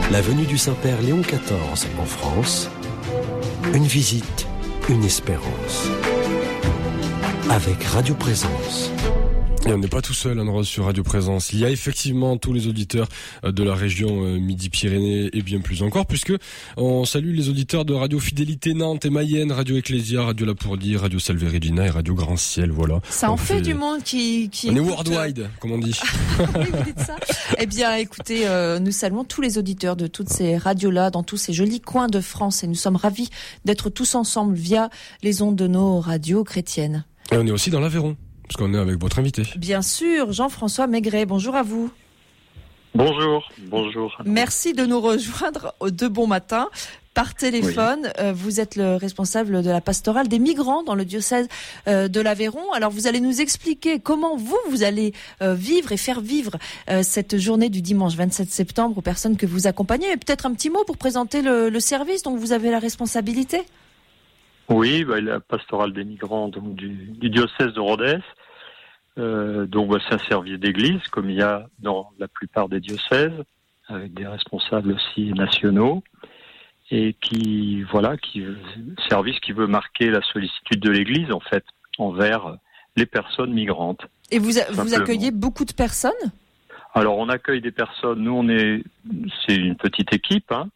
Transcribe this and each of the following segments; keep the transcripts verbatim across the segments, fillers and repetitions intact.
La venue du Saint-Père Léon quatorze en France, une visite, une espérance. Avec Radio Présence. Et on n'est pas tout seul, Anne-Rose, sur Radio Présence. Il y a effectivement tous les auditeurs de la région Midi-Pyrénées et bien plus encore, puisque on salue les auditeurs de Radio Fidélité Nantes et Mayenne, Radio Ecclésia, Radio La Pourdier, Radio Salve Regina et Radio Grand Ciel, voilà. Ça on en fait, fait du monde qui... qui on écoute... est worldwide, comme on dit. Oui, vous dites ça. Eh bien, écoutez, euh, nous saluons tous les auditeurs de toutes ces radios-là, dans tous ces jolis coins de France, et nous sommes ravis d'être tous ensemble via les ondes de nos radios chrétiennes. Et on est aussi dans l'Aveyron, parce qu'on est avec votre invité. Bien sûr, Jean-François Maigret, bonjour à vous. Bonjour, bonjour. Merci de nous rejoindre de bon matin par téléphone. Oui. Vous êtes le responsable de la pastorale des migrants dans le diocèse de l'Aveyron. Alors vous allez nous expliquer comment vous, vous allez vivre et faire vivre cette journée du dimanche vingt-sept septembre aux personnes que vous accompagnez. Et peut-être un petit mot pour présenter le, le service dont vous avez la responsabilité. Oui, bah, la pastorale des migrants donc, du, du diocèse de Rodez. Euh, donc bah, c'est un service d'église, comme il y a dans la plupart des diocèses, avec des responsables aussi nationaux, et qui voilà, qui service qui veut marquer la sollicitude de l'église en fait envers les personnes migrantes. Et vous, a, vous accueillez beaucoup de personnes ? Alors on accueille des personnes. Nous on est, c'est une petite équipe. Hein.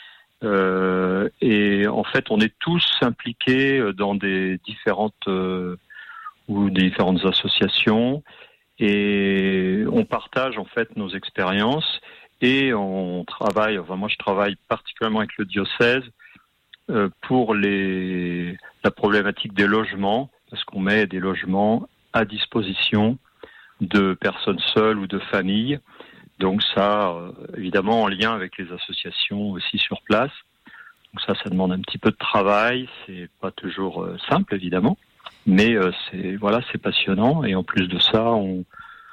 Euh, et en fait, on est tous impliqués dans des différentes euh, ou des différentes associations et on partage en fait nos expériences et on travaille. Enfin, moi, je travaille particulièrement avec le diocèse euh, pour les la problématique des logements, parce qu'on met des logements à disposition de personnes seules ou de familles. Donc ça, euh, évidemment, en lien avec les associations aussi sur place. Donc ça, ça demande un petit peu de travail. C'est pas toujours euh, simple, évidemment, mais euh, c'est voilà, c'est passionnant. Et en plus de ça, on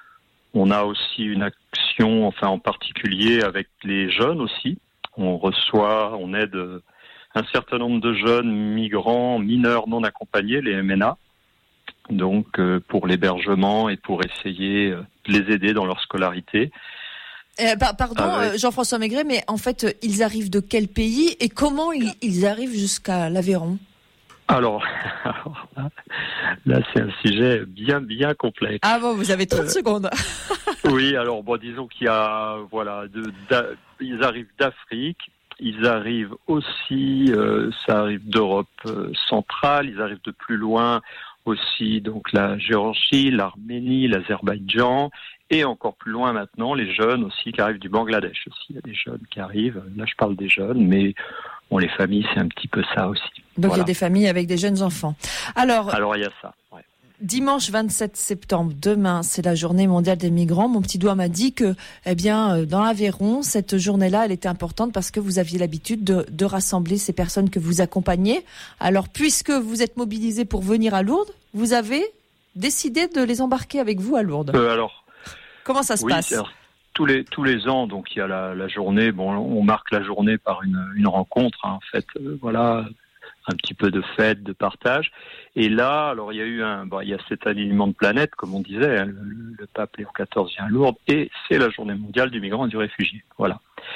on a aussi une action, enfin en particulier avec les jeunes aussi. On reçoit, on aide un certain nombre de jeunes migrants mineurs non accompagnés, les M N A. Donc euh, pour l'hébergement et pour essayer euh, de les aider dans leur scolarité. Euh, pardon, ah ouais. Jean-François Maigret, mais en fait, ils arrivent de quel pays et comment ils, ils arrivent jusqu'à l'Aveyron ? Alors, alors là, là, c'est un sujet bien, bien complexe. Ah bon, vous avez trente euh, secondes. Oui, alors, bon, disons qu'il y a, voilà, de, ils arrivent d'Afrique, ils arrivent aussi, euh, ça arrive d'Europe euh, centrale, ils arrivent de plus loin aussi, donc la Géorgie, l'Arménie, l'Azerbaïdjan, et encore plus loin maintenant, les jeunes aussi qui arrivent du Bangladesh aussi. Il y a des jeunes qui arrivent, là je parle des jeunes, mais bon, les familles, c'est un petit peu ça aussi. Donc voilà. Il y a des familles avec des jeunes enfants. Alors, Alors il y a ça, ouais. Dimanche vingt-sept septembre, demain, c'est la journée mondiale des migrants. Mon petit doigt m'a dit que, eh bien, dans l'Aveyron, cette journée-là, elle était importante parce que vous aviez l'habitude de, de rassembler ces personnes que vous accompagnez. Alors, puisque vous êtes mobilisés pour venir à Lourdes, vous avez décidé de les embarquer avec vous à Lourdes. Euh, alors, comment ça se oui, passe ? Alors, tous les tous les ans, donc il y a la, la journée. Bon, on marque la journée par une une rencontre, hein, en fait. Euh, voilà. Un petit peu de fête, de partage. Et là, alors il y a eu un, bon, il y a cet alignement de planètes, comme on disait, hein, le, le pape Léon quatorze vient à Lourdes, et c'est la journée mondiale du migrant et du réfugié. Voilà.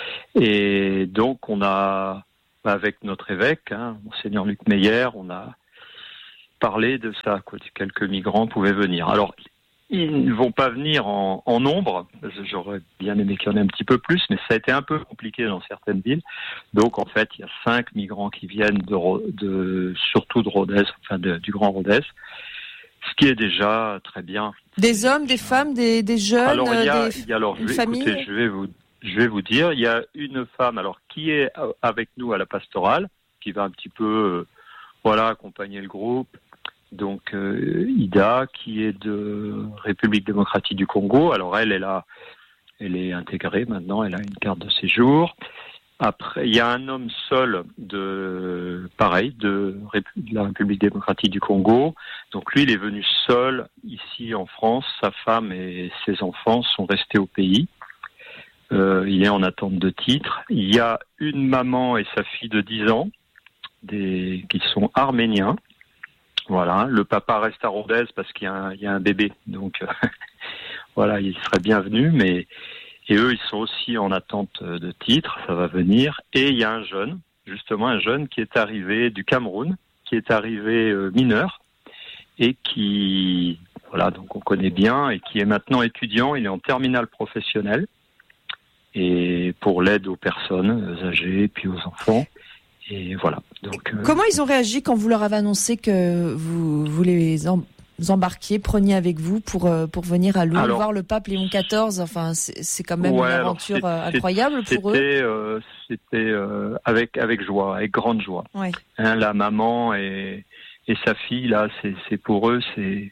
Et donc on a, avec notre évêque, hein, Monseigneur Luc Meyer, on a parlé de ça, quoi, quelques migrants pouvaient venir. Alors, ils ne vont pas venir en, en nombre. J'aurais bien aimé qu'il y en ait un petit peu plus, mais ça a été un peu compliqué dans certaines villes. Donc, en fait, il y a cinq migrants qui viennent de, de surtout de Rodez, enfin de, du Grand Rodez, ce qui est déjà très bien. Des hommes, des femmes, des, des jeunes, alors, il y a, des il y a, alors, je vais, familles. Écoutez, je vais vous, je vais vous dire, il y a une femme, alors qui est avec nous à la pastorale, qui va un petit peu, euh, voilà, accompagner le groupe. Donc euh, Ida, qui est de République démocratique du Congo. Alors elle, elle a, elle est intégrée maintenant. Elle a une carte de séjour. Après, il y a un homme seul de, pareil, de, de la République démocratique du Congo. Donc lui, il est venu seul ici en France. Sa femme et ses enfants sont restés au pays. Euh, il est en attente de titre. Il y a une maman et sa fille de dix ans, des, qui sont arméniens. Voilà, le papa reste à Rodez parce qu'il y a un, il y a un bébé, donc euh, voilà, il serait bienvenu, mais Et eux, ils sont aussi en attente de titre, ça va venir. Et il y a un jeune, justement un jeune qui est arrivé du Cameroun, qui est arrivé euh, mineur et qui, voilà, donc on connaît bien et qui est maintenant étudiant. Il est en terminale professionnelle et pour l'aide aux personnes âgées et puis aux enfants. Et voilà. Donc, euh, comment ils ont réagi quand vous leur avez annoncé que vous, vous les en... vous embarquiez, preniez avec vous pour euh, pour venir à Lourdes alors, voir le pape Léon quatorze. Enfin, c'est, c'est quand même ouais, une aventure alors, incroyable pour c'était, eux. Euh, c'était euh, avec avec joie, avec grande joie. Ouais. Hein, la maman et et sa fille là, c'est c'est pour eux, c'est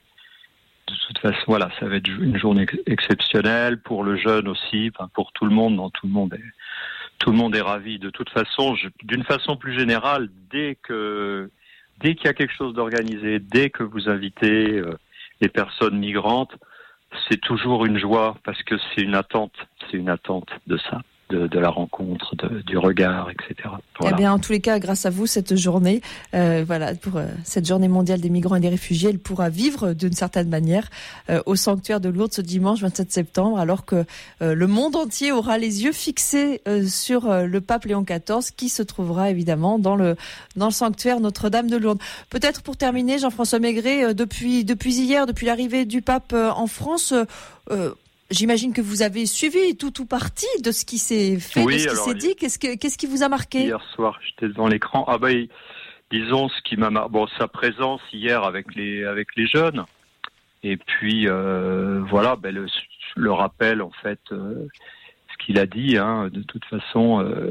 de toute façon voilà, ça va être une journée exceptionnelle pour le jeune aussi, enfin pour tout le monde. Non, tout le monde est tout le monde est ravi. De toute façon, je, d'une façon plus générale, dès que Dès qu'il y a quelque chose d'organisé, dès que vous invitez euh, les personnes migrantes, c'est toujours une joie parce que c'est une attente, c'est une attente de ça, de, de la rencontre, de, du regard, et cetera. Voilà. Eh bien, en tous les cas, grâce à vous, cette journée, euh, voilà, pour euh, cette journée mondiale des migrants et des réfugiés, elle pourra vivre d'une certaine manière euh, au sanctuaire de Lourdes ce dimanche vingt-sept septembre, alors que euh, le monde entier aura les yeux fixés euh, sur euh, le pape Léon quatorze, qui se trouvera évidemment dans le dans le sanctuaire Notre-Dame de Lourdes. Peut-être pour terminer, Jean-François Maigret, euh, depuis depuis hier, depuis l'arrivée du pape euh, en France. Euh, euh, J'imagine que vous avez suivi tout ou partie de ce qui s'est fait, oui, de ce qui alors, s'est dit. Qu'est-ce, que, qu'est-ce qui vous a marqué ? Hier soir, j'étais devant l'écran. Ah bah, disons ce qui m'a marqué. Bon, sa présence hier avec les avec les jeunes. Et puis euh, voilà, ben le, le rappel en fait, euh, ce qu'il a dit. Hein, de toute façon, euh,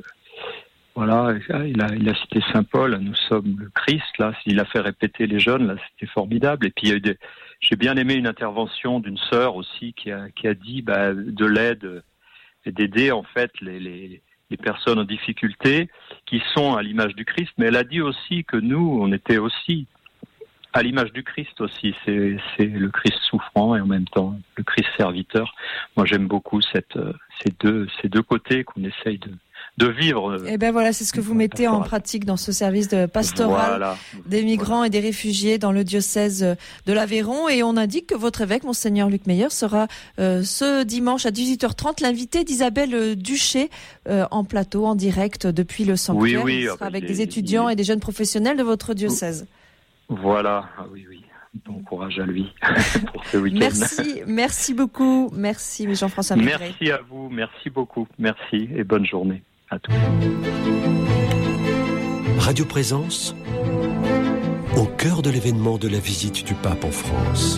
voilà, il a il a cité Saint Paul. Nous sommes le Christ. Là, il a fait répéter les jeunes. Là, c'était formidable. Et puis il y a eu des J'ai bien aimé une intervention d'une sœur aussi qui a qui a dit bah, de l'aide et d'aider en fait les, les les personnes en difficulté qui sont à l'image du Christ. Mais elle a dit aussi que nous, on était aussi à l'image du Christ aussi. C'est c'est le Christ souffrant et en même temps le Christ serviteur. Moi, j'aime beaucoup cette ces deux ces deux côtés qu'on essaye de de vivre. Et ben voilà, c'est ce que vous mettez en pratique dans ce service de pastoral voilà. des migrants voilà. et des réfugiés dans le diocèse de l'Aveyron. Et on indique que votre évêque, Monseigneur Luc Meyer, sera euh, ce dimanche à dix-huit heures trente l'invité d'Isabelle Duché euh, en plateau, en direct depuis le sanctuaire. Oui, oui, il sera avec des étudiants et des jeunes professionnels de votre diocèse. Voilà, ah, oui, oui. Bon courage à lui pour ce week-end. Merci, merci beaucoup. Merci Jean-François Maigret. Merci à vous, merci beaucoup. Merci et bonne journée. À tous. Radio Présence, au cœur de l'événement de la visite du pape en France.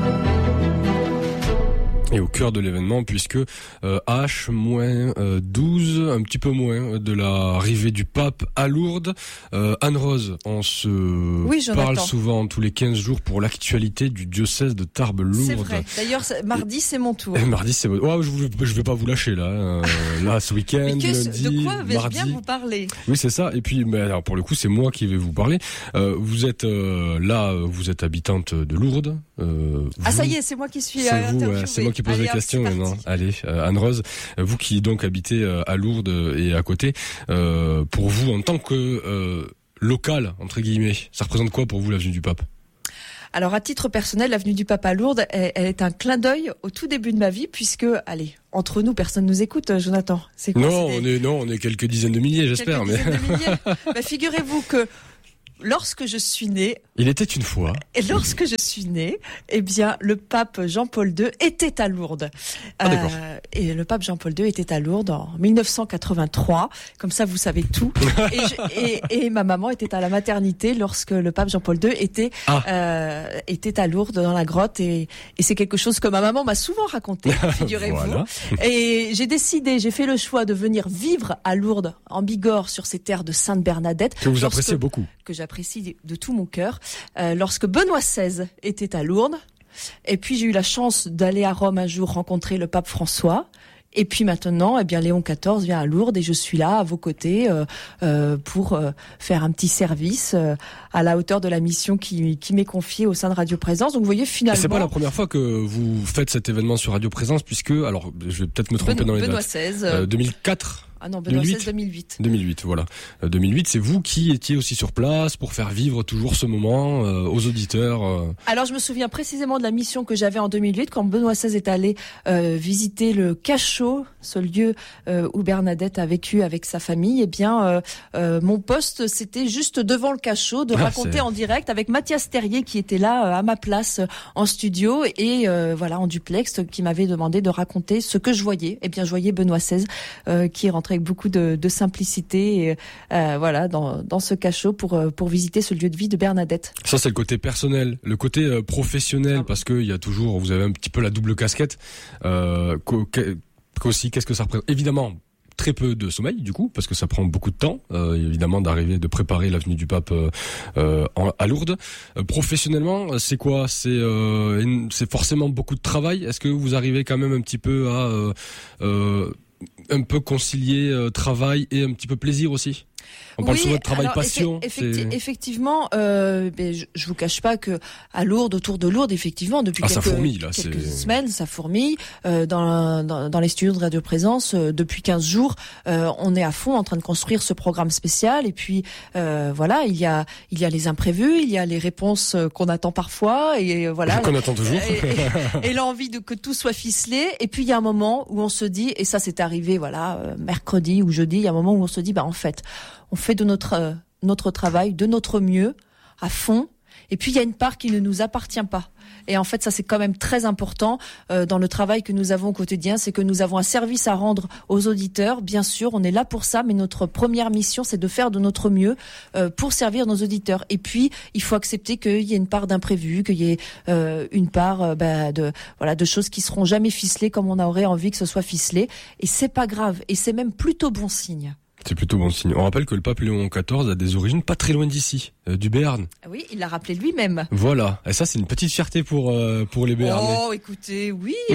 Et au cœur de l'événement, puisque euh, H moins douze, un petit peu moins de l'arrivée du pape à Lourdes. Euh, Anne-Rose, on se oui, parle souvent tous les quinze jours pour l'actualité du diocèse de Tarbes-Lourdes. C'est vrai. D'ailleurs, mardi, c'est mon tour. Et mardi, c'est votre... Oh, je ne vais pas vous lâcher là. Euh, là, ce week-end, mais que, lundi, de quoi vais-je mardi. bien vous parler ? Oui, c'est ça. Et puis, mais alors, pour le coup, c'est moi qui vais vous parler. Euh, vous êtes euh, là, vous êtes habitante de Lourdes. Euh, ah, vous... ça y est, c'est moi qui suis c'est vous, ouais, c'est moi qui pose les questions maintenant. Allez, euh, Anne-Rose, vous qui donc habitez euh, à Lourdes et à côté, euh, pour vous en tant que euh, local entre guillemets, ça représente quoi pour vous l'avenue du Pape ? Alors à titre personnel, l'avenue du Pape à Lourdes, elle, elle est un clin d'œil au tout début de ma vie, puisque allez, entre nous, personne nous écoute, Jonathan. C'est quoi, non, c'est on des... est non, on est quelques dizaines de milliers, j'espère. Quelques mais dizaines de milliers. Bah, figurez-vous que lorsque je suis née, il était une fois. Et lorsque je suis née, eh bien, le pape Jean-Paul deux était à Lourdes. Ah, d'accord. Euh, et le pape Jean-Paul deux était à Lourdes en dix-neuf cent quatre-vingt-trois. Comme ça, vous savez tout. et, je, et, et ma maman était à la maternité lorsque le pape Jean-Paul deux était ah. euh, était à Lourdes dans la grotte. Et, et c'est quelque chose que ma maman m'a souvent raconté, figurez-vous. Voilà. Et j'ai décidé, j'ai fait le choix de venir vivre à Lourdes, en Bigorre, sur ces terres de Sainte Bernadette. Que vous appréciez beaucoup. Que j'apprécie de tout mon cœur. Euh, lorsque Benoît seize était à Lourdes, et puis j'ai eu la chance d'aller à Rome un jour rencontrer le pape François, et puis maintenant, eh bien Léon quatorze vient à Lourdes et je suis là à vos côtés euh, euh, pour euh, faire un petit service euh, à la hauteur de la mission qui, qui m'est confiée au sein de Radio Présence. Donc vous voyez finalement. Et c'est pas la première fois que vous faites cet événement sur Radio Présence, puisque alors je vais peut-être me tromper Benoît, dans les Benoît dates. seize. Euh, deux mille quatre. Ah non, Benoît seize, deux mille huit. deux mille huit, voilà. Euh, deux mille huit, c'est vous qui étiez aussi sur place pour faire vivre toujours ce moment euh, aux auditeurs. Euh... Alors je me souviens précisément de la mission que j'avais en deux mille huit quand Benoît seize est allé euh, visiter le Cachot, ce lieu euh, où Bernadette a vécu avec sa famille. Eh bien, euh, euh, mon poste, c'était juste devant le Cachot, de ah, raconter c'est... en direct avec Mathias Terrier qui était là euh, à ma place euh, en studio et euh, voilà en duplex, qui m'avait demandé de raconter ce que je voyais. Eh bien, je voyais Benoît seize euh, qui est rentré avec beaucoup de, de simplicité, et, euh, voilà, dans, dans ce Cachot pour pour visiter ce lieu de vie de Bernadette. Ça, c'est le côté personnel, le côté euh, professionnel, ah. parce que il y a toujours, vous avez un petit peu la double casquette. Euh, qu'au, qu'aussi, qu'est-ce que ça représente ? Évidemment, très peu de sommeil du coup, parce que ça prend beaucoup de temps, euh, évidemment, d'arriver, de préparer l'avenue du Pape euh, euh, en, à Lourdes. Euh, professionnellement, c'est quoi ? C'est euh, une, c'est forcément beaucoup de travail. Est-ce que vous arrivez quand même un petit peu à euh, euh, un peu concilier euh, travail et un petit peu plaisir aussi ? On parle oui, souvent de travail alors, passion. Effecti- c'est... Effectivement, euh, ben, je, je vous cache pas que à Lourdes, autour de Lourdes, effectivement, depuis ah, quelques, ça fourmille, là, quelques c'est... semaines, ça fourmille. Euh, dans, dans, dans les studios de Radio Présence, euh, depuis quinze jours, euh, on est à fond en train de construire ce programme spécial. Et puis, euh, voilà, il y a, il y a les imprévus, il y a les réponses qu'on attend parfois, et voilà. Qu'on attend toujours. Et, et, et l'envie de que tout soit ficelé. Et puis, il y a un moment où on se dit, et ça, c'est arrivé, voilà, euh, mercredi ou jeudi, il y a un moment où on se dit, bah en fait, on fait de notre euh, notre travail, de notre mieux, à fond. Et puis il y a une part qui ne nous appartient pas. Et en fait, ça c'est quand même très important euh, dans le travail que nous avons au quotidien, c'est que nous avons un service à rendre aux auditeurs. Bien sûr, on est là pour ça, mais notre première mission, c'est de faire de notre mieux euh, pour servir nos auditeurs. Et puis, il faut accepter qu'il y ait une part d'imprévu, qu'il y ait euh, une part euh, bah, de voilà de choses qui seront jamais ficelées comme on aurait envie que ce soit ficelé. Et c'est pas grave. Et c'est même plutôt bon signe. C'est plutôt bon signe. On rappelle que le pape Léon quatorze a des origines pas très loin d'ici, euh, du Béarn. Oui, il l'a rappelé lui-même. Voilà. Et ça, c'est une petite fierté pour euh, pour les Béarnais. Oh, écoutez, oui. Euh...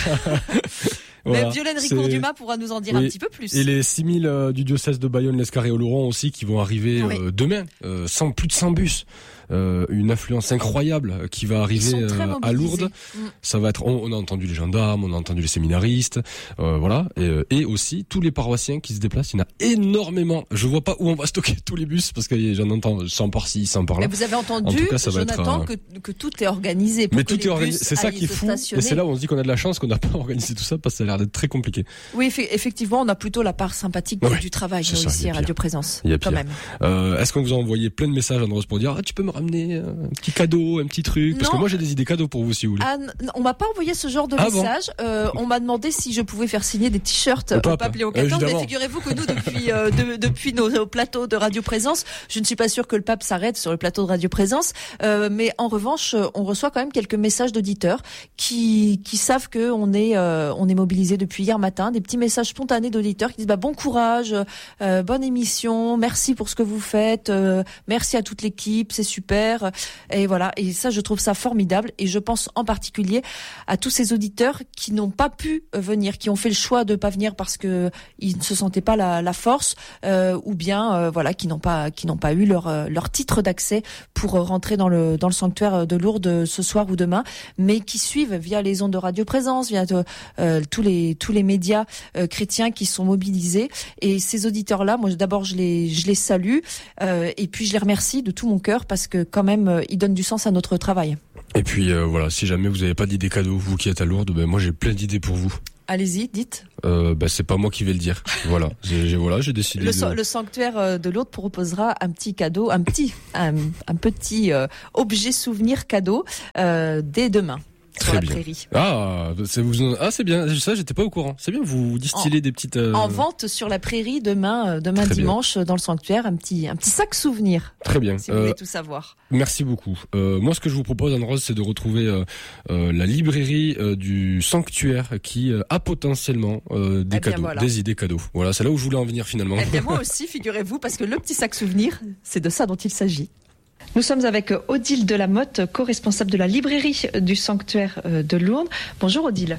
Voilà. Même Violaine Ricourt-Dumas pourra nous en dire oui. un petit peu plus. Et les six mille euh, du diocèse de Bayonne, l'Escarré-Oloron aussi, qui vont arriver oui. euh, demain, euh, cent, plus de cent bus. Euh, une affluence incroyable qui va arriver euh, à Lourdes. Mmh. Ça va être, on, on a entendu les gendarmes, on a entendu les séminaristes, euh, voilà, et, et aussi tous les paroissiens qui se déplacent. Il y en a énormément. Je vois pas où on va stocker tous les bus parce que j'en entends cent par-ci, cent par-là. Mais vous avez entendu, en tout cas, ça Jonathan, va être, euh... que, que tout est organisé. Pour Mais que tout les est organisé. C'est ça qui est fou. Et c'est là où on se dit qu'on a de la chance qu'on n'a pas organisé tout ça parce que ça a l'air d'être très compliqué. Oui, effectivement, on a plutôt la part sympathique ouais, du travail nous, ça, ici à Radio Présence. Il y a quand pire. même. Euh, est-ce qu'on vous a envoyé plein de messages, Anne-Rose, pour dire ah tu peux me ramener euh, un petit cadeau, un petit truc, non. Parce que moi j'ai des idées cadeaux pour vous si vous voulez. Ah, on m'a pas envoyé ce genre de ah message. Bon euh, on m'a demandé si je pouvais faire signer des t-shirts au pape, pape Léon quatorze. Mais figurez-vous que nous, depuis euh, de, depuis nos, nos plateaux de Radio Présence, je ne suis pas sûre que le pape s'arrête sur le plateau de Radio Présence. Euh, mais en revanche, on reçoit quand même quelques messages d'auditeurs qui qui savent que on est euh, on est mobilisés depuis hier matin. Des petits messages spontanés d'auditeurs qui disent bah bon courage, euh, bonne émission, merci pour ce que vous faites, euh, merci à toute l'équipe, c'est super. Et voilà, et ça je trouve ça formidable et je pense en particulier à tous ces auditeurs qui n'ont pas pu venir, qui ont fait le choix de pas venir parce que ils ne se sentaient pas la, la force euh, ou bien euh, voilà qui n'ont pas qui n'ont pas eu leur euh, leur titre d'accès pour rentrer dans le dans le sanctuaire de Lourdes ce soir ou demain, mais qui suivent via les ondes de Radio Présence, via de, euh, tous les tous les médias euh, chrétiens qui sont mobilisés. Et ces auditeurs là, moi d'abord je les je les salue euh, et puis je les remercie de tout mon cœur parce que quand même euh, ils donnent du sens à notre travail. Et puis euh, voilà, si jamais vous n'avez pas d'idées cadeaux, vous qui êtes à Lourdes, ben moi j'ai plein d'idées pour vous. Allez-y, dites. Euh, ben c'est pas moi qui vais le dire. Voilà, j'ai, j'ai voilà, j'ai décidé. Le, de... le sanctuaire de Lourdes proposera un petit cadeau, un petit, un, un petit euh, objet souvenir cadeau euh, dès demain. Sur Très la bien. Prairie. Ah, c'est vous. Ah, c'est bien. Ça, j'étais pas au courant. C'est bien. Vous distillez en, des petites. Euh... En vente sur la Prairie demain, demain Très dimanche bien. Dans le sanctuaire, un petit, un petit sac souvenir. Très bien. Si vous euh, voulez tout savoir. Merci beaucoup. Euh, moi, ce que je vous propose, Anne-Rose, c'est de retrouver euh, euh, la librairie euh, du sanctuaire qui euh, a potentiellement euh, des eh bien, cadeaux, voilà. des idées cadeaux. Voilà, c'est là où je voulais en venir finalement. Eh bien, moi aussi, figurez-vous, parce que le petit sac souvenir, c'est de ça dont il s'agit. Nous sommes avec Odile Delamotte, co-responsable de la librairie du sanctuaire de Lourdes. Bonjour Odile.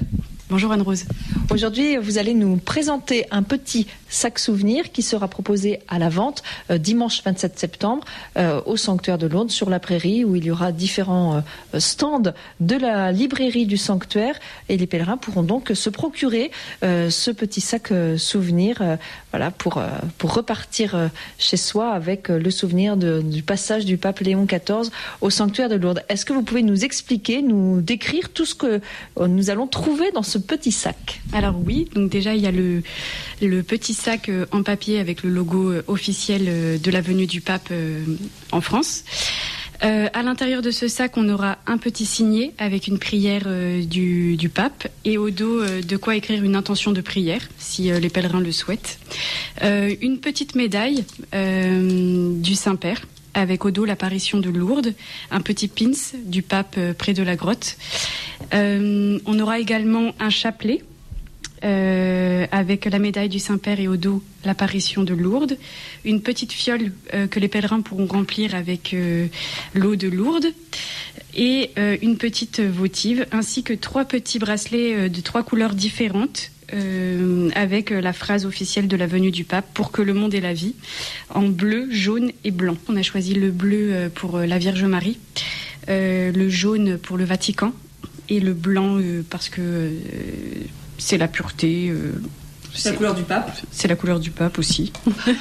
Bonjour Anne-Rose. Aujourd'hui, vous allez nous présenter un petit sac souvenir qui sera proposé à la vente euh, dimanche vingt-sept septembre euh, au Sanctuaire de Lourdes sur la Prairie, où il y aura différents euh, stands de la librairie du Sanctuaire, et les pèlerins pourront donc se procurer euh, ce petit sac euh, souvenir euh, voilà, pour, euh, pour repartir euh, chez soi avec euh, le souvenir de, du passage du pape Léon quatorze au Sanctuaire de Lourdes. Est-ce que vous pouvez nous expliquer, nous décrire tout ce que euh, nous allons trouver dans ce petit sac? Alors oui, donc déjà il y a le, le petit sac en papier avec le logo officiel de la venue du pape en France. Euh, à l'intérieur de ce sac, on aura un petit signet avec une prière euh, du, du pape, et au dos euh, de quoi écrire une intention de prière si euh, les pèlerins le souhaitent. Euh, une petite médaille euh, du Saint-Père, avec au dos l'apparition de Lourdes, un petit pins du pape euh, près de la grotte. Euh, on aura également un chapelet euh, avec la médaille du Saint-Père et au dos l'apparition de Lourdes, une petite fiole euh, que les pèlerins pourront remplir avec euh, l'eau de Lourdes, et euh, une petite votive, ainsi que trois petits bracelets euh, de trois couleurs différentes, Euh, avec la phrase officielle de la venue du pape, pour que le monde ait la vie, en bleu, jaune et blanc. On a choisi le bleu pour la Vierge Marie, euh, le jaune pour le Vatican, et le blanc euh, parce que euh, c'est la pureté. Euh, c'est la couleur du pape. C'est la couleur du pape aussi.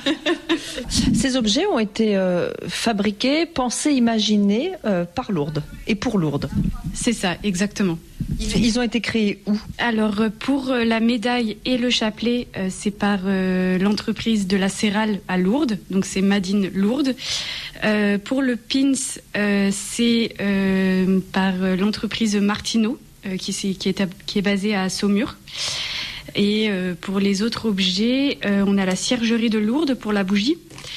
Ces objets ont été euh, fabriqués, pensés, imaginés euh, par Lourdes et pour Lourdes. C'est ça, exactement. Ils, ils ont été créés où? Alors pour la médaille et le chapelet, euh, c'est par euh, l'entreprise de la Cérale à Lourdes, donc c'est Made in Lourdes. Euh, pour le pins, euh, c'est euh, par l'entreprise Martineau, euh, qui, qui, est, qui est basée à Saumur. Et euh, pour les autres objets, euh, on a la Ciergerie de Lourdes pour la bougie,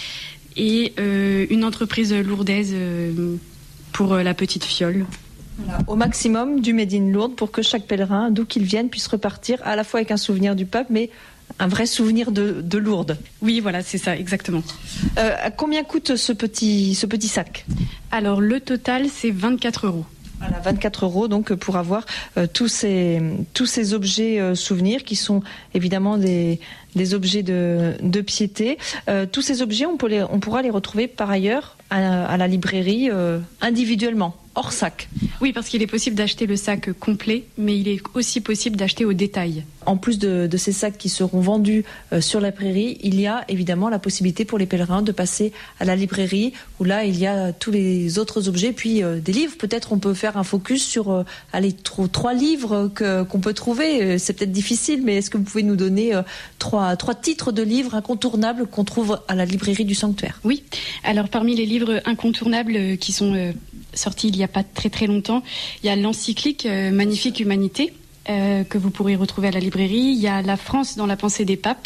et euh, une entreprise lourdaise euh, pour euh, la petite fiole. Voilà, au maximum du Made in Lourdes, pour que chaque pèlerin, d'où qu'il vienne, puisse repartir à la fois avec un souvenir du pape, mais un vrai souvenir de, de Lourdes. Oui, voilà, c'est ça, exactement. Euh, combien coûte ce petit, ce petit sac? Alors le total, c'est vingt-quatre euros. Voilà, vingt-quatre euros donc pour avoir euh, tous ces tous ces objets euh, souvenirs qui sont évidemment des des objets de de piété. Euh, tous ces objets, on peut les on pourra les retrouver par ailleurs à, à la librairie euh, individuellement, hors sac. Oui, parce qu'il est possible d'acheter le sac complet, mais il est aussi possible d'acheter au détail. En plus de, de ces sacs qui seront vendus euh, sur la prairie, il y a évidemment la possibilité pour les pèlerins de passer à la librairie, où là il y a tous les autres objets, puis euh, des livres. Peut-être on peut faire un focus sur euh, allez, trois, trois livres que, qu'on peut trouver. C'est peut-être difficile, mais est-ce que vous pouvez nous donner euh, trois, trois titres de livres incontournables qu'on trouve à la librairie du Sanctuaire? Oui, alors parmi les livres incontournables qui sont euh, sortis il n'y a pas très très longtemps, il y a l'encyclique euh, Magnifique Humanité, Euh, que vous pourrez retrouver à la librairie. Il y a La France dans la pensée des papes.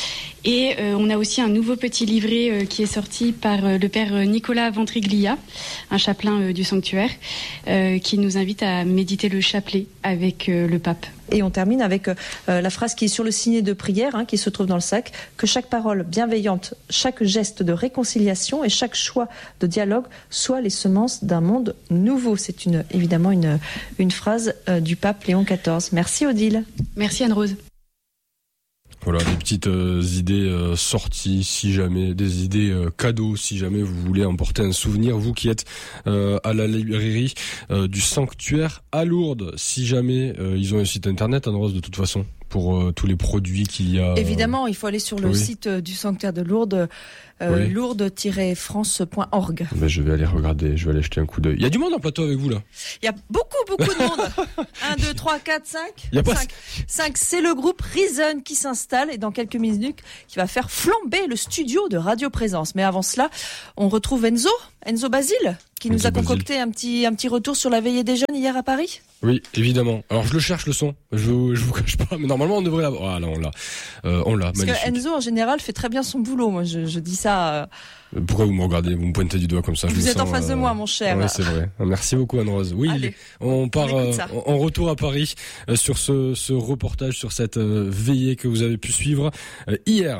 Et euh, on a aussi un nouveau petit livret euh, qui est sorti par euh, le père Nicolas Ventriglia, un chapelain euh, du sanctuaire, euh, qui nous invite à méditer le chapelet avec euh, le pape. Et on termine avec euh, la phrase qui est sur le signet de prière, hein, qui se trouve dans le sac, que chaque parole bienveillante, chaque geste de réconciliation et chaque choix de dialogue soient les semences d'un monde nouveau. C'est une, évidemment une, une phrase euh, du pape Léon quatorze. Merci Odile. Merci Anne-Rose. Voilà, des petites euh, idées euh, sorties, si jamais, des idées euh, cadeaux, si jamais vous voulez emporter un souvenir, vous qui êtes euh, à la librairie euh, du Sanctuaire à Lourdes. Si jamais, euh, ils ont un site internet, Anne-Rose, de toute façon, pour euh, tous les produits qu'il y a. Évidemment, il faut aller sur le oui. site euh, du Sanctuaire de Lourdes, euh, oui. lourdes tiret france point org. Ben, je vais aller regarder, je vais aller jeter un coup d'œil. Il y a du monde en plateau avec vous, là? Il y a beaucoup, beaucoup de monde. un, deux, trois, quatre, cinq. Il y a pas... cinq. cinq, c'est le groupe Reason qui s'installe et dans quelques minutes, qui va faire flamber le studio de Radio Présence. Mais avant cela, on retrouve Enzo, Enzo Basile, qui nous Enzo a concocté un petit, un petit retour sur la veillée des jeunes hier à Paris. Oui, évidemment. Alors je le cherche le son. Je vous, je vous cache pas, mais normalement on devrait l'avoir. Ah là on l'a, euh, on l'a. Parce magnifique. Que Enzo en général fait très bien son boulot. Moi je, je dis ça. Euh... Pourquoi vous me regardez, vous me pointez du doigt comme ça? Vous je êtes sens, en face euh... de moi, mon cher. Oui, c'est vrai. Merci beaucoup Anne-Rose. Oui, Allez, on part on euh, en retour à Paris euh, sur ce, ce reportage, sur cette euh, veillée que vous avez pu suivre euh, hier.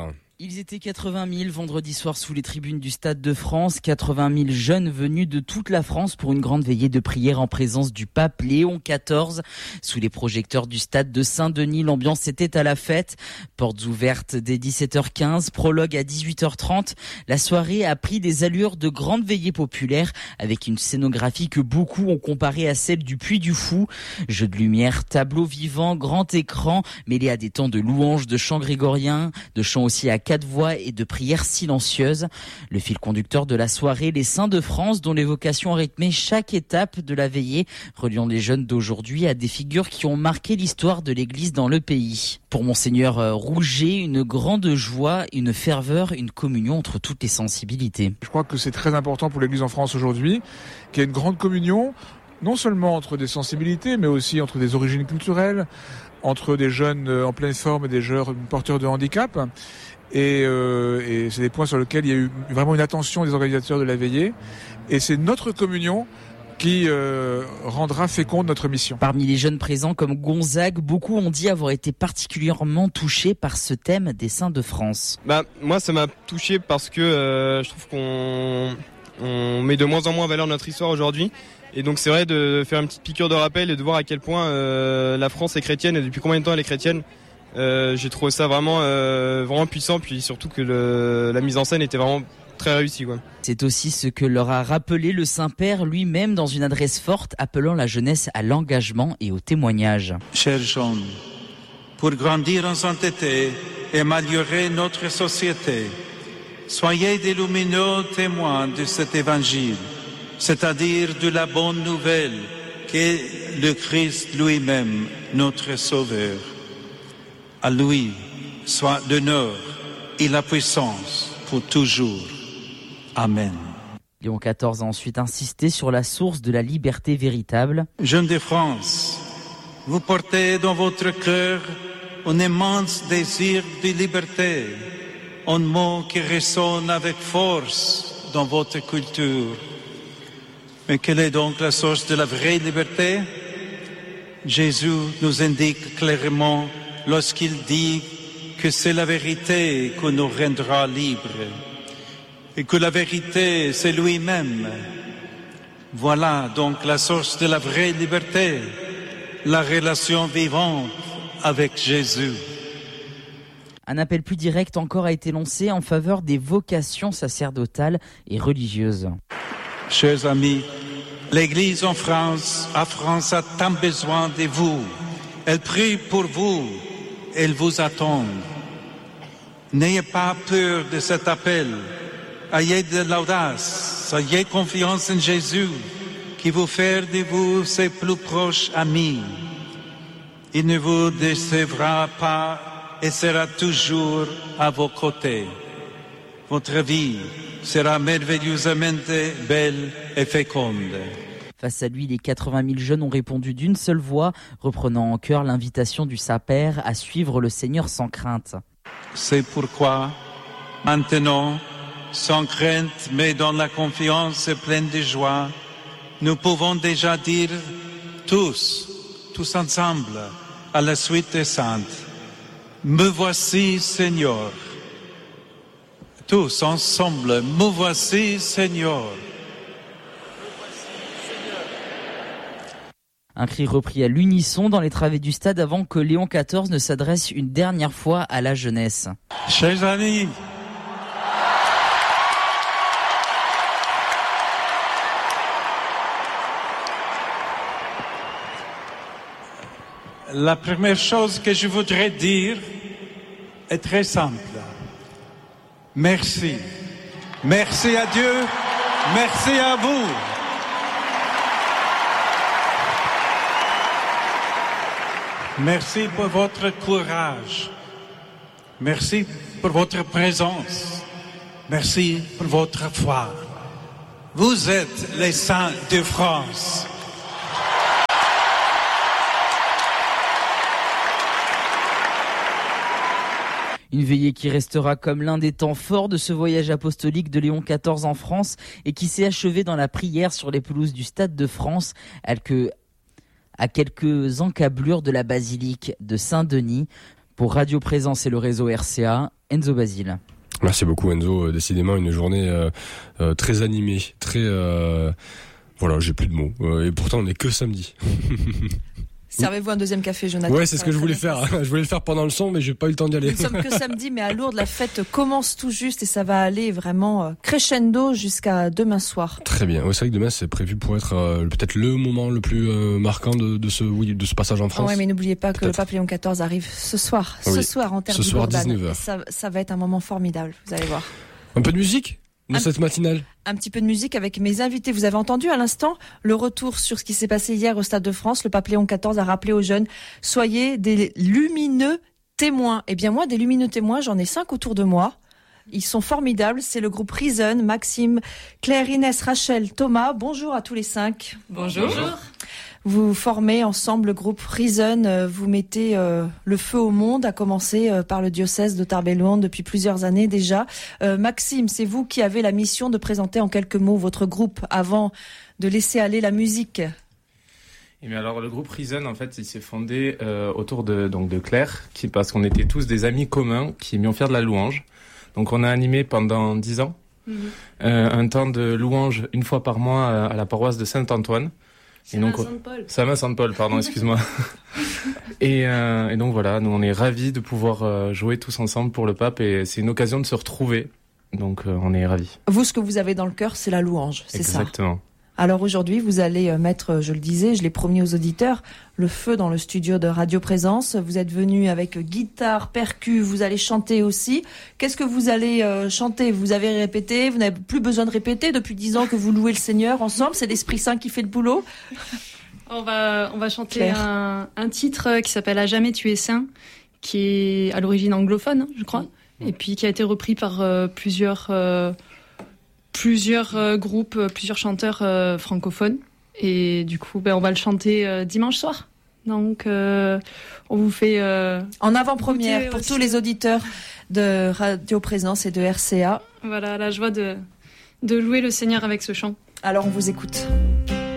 Ils étaient quatre-vingt mille vendredi soir sous les tribunes du Stade de France, quatre-vingt mille jeunes venus de toute la France pour une grande veillée de prière en présence du pape Léon quatorze. Sous les projecteurs du Stade de Saint-Denis, l'ambiance était à la fête. Portes ouvertes dès dix-sept heures quinze, prologue à dix-huit heures trente. La soirée a pris des allures de grande veillée populaire avec une scénographie que beaucoup ont comparée à celle du Puy du Fou. Jeux de lumière, tableaux vivants, grand écran, mêlés à des temps de louanges, de chants grégoriens, de chants aussi à quatre voix et de prières silencieuses. Le fil conducteur de la soirée, les Saints de France, dont l'évocation a rythmé chaque étape de la veillée, reliant les jeunes d'aujourd'hui à des figures qui ont marqué l'histoire de l'Église dans le pays. Pour Monseigneur Rouget, une grande joie, une ferveur, une communion entre toutes les sensibilités. Je crois que c'est très important pour l'Église en France aujourd'hui, qu'il y ait une grande communion, non seulement entre des sensibilités, mais aussi entre des origines culturelles, entre des jeunes en pleine forme et des jeunes porteurs de handicap. Et, euh, et c'est des points sur lesquels il y a eu vraiment une attention des organisateurs de la veillée. Et c'est notre communion qui euh, rendra féconde notre mission. Parmi les jeunes présents comme Gonzague, beaucoup ont dit avoir été particulièrement touchés par ce thème des Saints de France. Bah, moi, ça m'a touché parce que euh, je trouve qu'on on met de moins en moins en valeur notre histoire aujourd'hui. Et donc c'est vrai de faire une petite piqûre de rappel et de voir à quel point euh, la France est chrétienne et depuis combien de temps elle est chrétienne. Euh, j'ai trouvé ça vraiment, euh, vraiment puissant, puis surtout que le, la mise en scène était vraiment très réussie, quoi. C'est aussi ce que leur a rappelé le Saint-Père lui-même dans une adresse forte appelant la jeunesse à l'engagement et au témoignage. Chers jeunes, pour grandir en sainteté et améliorer notre société, soyez des lumineux témoins de cet évangile, c'est-à-dire de la bonne nouvelle qu'est le Christ lui-même, notre Sauveur. À lui soit l'honneur et la puissance pour toujours. Amen. Léon quatorze a ensuite insisté sur la source de la liberté véritable. Jeunes de France, vous portez dans votre cœur un immense désir de liberté, un mot qui résonne avec force dans votre culture. Mais quelle est donc la source de la vraie liberté? Jésus nous indique clairement lorsqu'il dit que c'est la vérité qui nous rendra libres et que la vérité, c'est lui-même. Voilà donc la source de la vraie liberté, la relation vivante avec Jésus. Un appel plus direct encore a été lancé en faveur des vocations sacerdotales et religieuses. Chers amis, l'Église en France, à France a tant besoin de vous. Elle prie pour vous. Elle vous attend. N'ayez pas peur de cet appel. Ayez de l'audace. Ayez confiance en Jésus qui vous fait de vous ses plus proches amis. Il ne vous décevra pas et sera toujours à vos côtés. Votre vie sera merveilleusement belle et féconde. Face à lui, les quatre-vingt mille jeunes ont répondu d'une seule voix, reprenant en chœur l'invitation du Saint-Père à suivre le Seigneur sans crainte. C'est pourquoi, maintenant, sans crainte, mais dans la confiance et pleine de joie, nous pouvons déjà dire tous, tous ensemble, à la suite des saintes, « Me voici, Seigneur ». Tous ensemble, « Me voici, Seigneur ». Un cri repris à l'unisson dans les travées du stade avant que Léon quatorze ne s'adresse une dernière fois à la jeunesse. Chers amis, la première chose que je voudrais dire est très simple. Merci. Merci à Dieu. Merci à vous. Merci pour votre courage. Merci pour votre présence. Merci pour votre foi. Vous êtes les saints de France. Une veillée qui restera comme l'un des temps forts de ce voyage apostolique de Léon quatorze en France et qui s'est achevé dans la prière sur les pelouses du Stade de France, à quelques encablures de la basilique de Saint-Denis. Pour pour Radio Présence et le réseau R C A, Enzo Basile. Merci beaucoup Enzo, décidément une journée euh, euh, très animée, très... Euh, voilà, j'ai plus de mots. Euh, et pourtant on n'est que samedi. Servez-vous un deuxième café, Jonathan. Ouais, c'est ce que je voulais faire. Je voulais le faire pendant le son, mais j'ai pas eu le temps d'y aller. Nous ne sommes que samedi, mais à Lourdes, la fête commence tout juste et ça va aller vraiment crescendo jusqu'à demain soir. Très bien. Ouais, c'est vrai que demain, c'est prévu pour être euh, peut-être le moment le plus euh, marquant de, de ce oui, de ce passage en France. Oui, mais n'oubliez pas que peut-être. Le pape Léon quatorze arrive ce soir, ce oui. soir en terre ce du soir, Bourgogne. dix-neuf heures. Ça, ça va être un moment formidable, vous allez voir. Un peu de musique dans un, cette matinale. Un petit peu de musique avec mes invités. Vous avez entendu à l'instant le retour sur ce qui s'est passé hier au Stade de France. Le pape Léon quatorze a rappelé aux jeunes, soyez des lumineux témoins. Eh bien moi, des lumineux témoins, j'en ai cinq autour de moi. Ils sont formidables. C'est le groupe Reason, Maxime, Claire, Inès, Rachel, Thomas. Bonjour à tous les cinq. Bonjour. Bonjour. Vous formez ensemble le groupe Reason, vous mettez euh, le feu au monde, à commencer euh, par le diocèse de Tarbes-Lourdes depuis plusieurs années déjà. Euh, Maxime, c'est vous qui avez la mission de présenter en quelques mots votre groupe avant de laisser aller la musique. Et bien alors le groupe Reason, en fait, il s'est fondé euh, autour de donc de Claire, qui parce qu'on était tous des amis communs qui aimions faire de la louange. Donc on a animé pendant dix ans mmh. euh, un temps de louange une fois par mois à la paroisse de Saint-Antoine. Saint-Saint-Paul. Saint-Saint-Paul, pardon, excuse-moi. et, euh, et donc voilà, nous on est ravis de pouvoir euh, jouer tous ensemble pour le pape et c'est une occasion de se retrouver. Donc euh, on est ravis. Vous, ce que vous avez dans le cœur, c'est la louange, c'est Exactement. ça? Exactement. Alors aujourd'hui, vous allez mettre, je le disais, je l'ai promis aux auditeurs, le feu dans le studio de Radio Présence. Vous êtes venus avec guitare, percu, vous allez chanter aussi. Qu'est-ce que vous allez euh, chanter? Vous avez répété, vous n'avez plus besoin de répéter depuis dix ans que vous louez le Seigneur ensemble. C'est l'Esprit Saint qui fait le boulot. On va, on va chanter un, un titre qui s'appelle « À jamais tu es saint », qui est à l'origine anglophone, je crois, et puis qui a été repris par euh, plusieurs... Euh, plusieurs euh, groupes, euh, plusieurs chanteurs euh, francophones. Et du coup, ben, on va le chanter euh, dimanche soir. Donc, euh, on vous fait... Euh, en avant-première pour tous les auditeurs de Radio Présence et de R C A. Voilà, la joie de, de louer le Seigneur avec ce chant. Alors, on vous écoute.